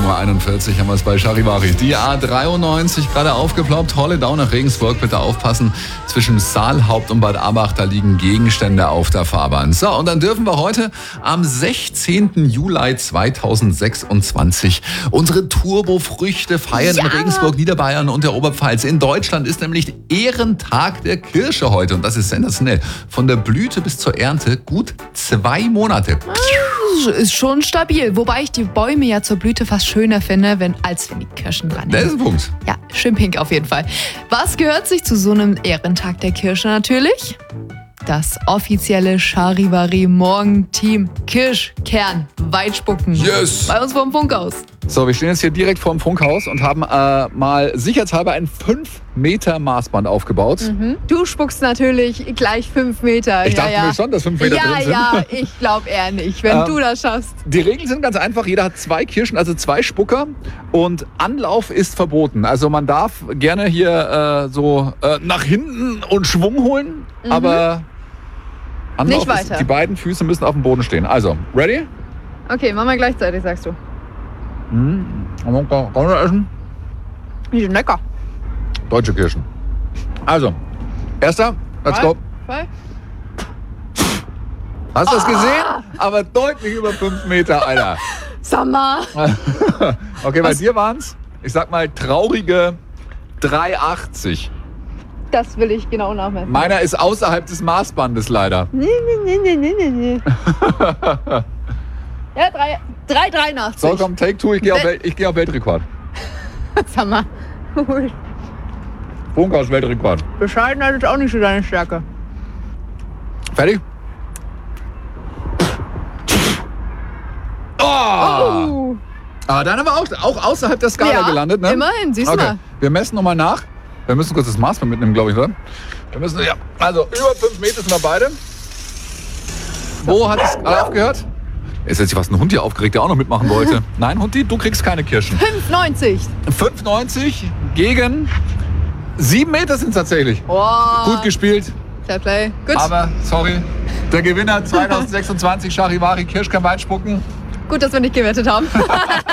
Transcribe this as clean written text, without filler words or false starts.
7.41 Uhr haben wir es bei Charivari. Die A93 gerade aufgeploppt. Holledau nach Regensburg. Bitte aufpassen. Zwischen Saalhaupt und Bad Abach, da liegen Gegenstände auf der Fahrbahn. So, und dann dürfen wir heute am 16. Juli 2026 unsere Turbofrüchte feiern in Regensburg, Niederbayern und der Oberpfalz. In Deutschland ist nämlich Ehrentag der Kirsche heute. Und das ist sensationell. Von der Blüte bis zur Ernte gut 2 Monate. Ist schon stabil. Wobei ich die Bäume ja zur Blüte fast schöner finde, als wenn die Kirschen dran Das ist ein Punkt. Ja, schön pink auf jeden Fall. Was gehört sich zu so einem Ehrentag der Kirsche natürlich? Das offizielle Charivari-Morgenteam Kirschkern Weitspucken. Yes! Bei uns vom Funkhaus. So, wir stehen jetzt hier direkt vorm Funkhaus und haben mal sicherheitshalber ein 5 Meter Maßband aufgebaut. Du spuckst natürlich gleich 5 Meter. Ich dachte mir schon, dass 5 Meter drin sind. Ja, ich glaube eher nicht, wenn du das schaffst. Die Regeln sind ganz einfach. Jeder hat 2 Kirschen, also 2 Spucker. Und Anlauf ist verboten. Also man darf gerne hier nach hinten und Schwung holen, aber Anlauf Nicht weiter. Die beiden Füße müssen auf dem Boden stehen. Also, ready? Okay, machen wir gleichzeitig, sagst du. Kann man essen? Die sind lecker. Deutsche Kirschen. Also, erster, let's go. 2. Hast du das gesehen? Aber deutlich über 5 Meter, Alter. Sag mal. Okay, bei dir waren es, ich sag mal, traurige 3,80. Das will ich genau nachmessen. Meiner ist außerhalb des Maßbandes leider. Nee. Ja, 3,83. So, komm, Take 2, ich geh auf Weltrekord. Sag mal. Funkhaus Weltrekord. Bescheidenheit ist auch nicht so deine Stärke. Fertig? Oh! Aber dann haben wir auch außerhalb der Skala gelandet, ne? Immerhin, siehst du Okay, mal. wir messen nochmal nach. Wir müssen kurz das Maßband mitnehmen, glaube ich, oder? Wir müssen, ja, also über 5 Meter sind wir beide. Wo hat es gerade aufgehört? Ist jetzt fast ein Hund hier aufgeregt, der auch noch mitmachen wollte. Nein, Hundi, du kriegst keine Kirschen. 5,90. 5,90 gegen 7 Meter sind es tatsächlich. Oh, Gut gespielt, Fair Play. Gut. aber sorry. Der Gewinner 2026 Charivari Kirschkern Weitspucken. Gut, dass wir nicht gewettet haben.